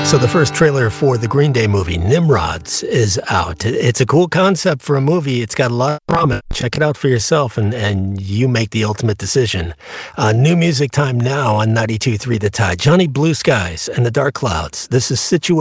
So the first trailer for the Green Day movie, Nimrods, is out. It's a cool concept for a movie. It's got a lot of promise. Check it out for yourself, and you make the ultimate decision. New music time now on 92.3 The Tide. Johnny Blue Skies and the Dark Clouds. This is Situation.